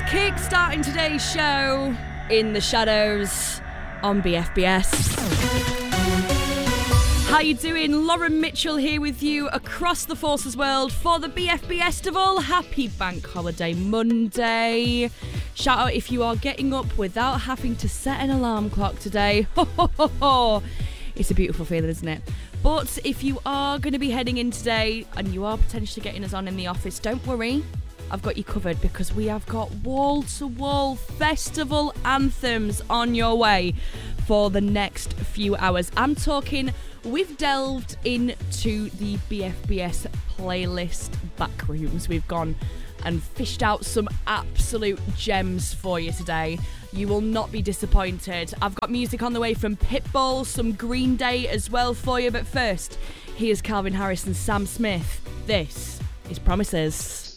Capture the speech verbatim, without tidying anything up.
Kick-starting today's show in the shadows on B F B S. How you doing? Lauren Mitchell here with you across the Forces world for the B F B Festival. Happy Bank Holiday Monday. Shout out if you are getting up without having to set an alarm clock today. Ho, ho, ho, ho. It's a beautiful feeling, isn't it? But if you are going to be heading in today and you are potentially getting us on in the office, don't worry. I've got you covered because we have got wall-to-wall festival anthems on your way for the next few hours. I'm talking, we've delved into the B F B S playlist backrooms. We've gone and fished out some absolute gems for you today. You will not be disappointed. I've got music on the way from Pitbull, some Green Day as well for you. But first, here's Calvin Harris and Sam Smith. This is Promises.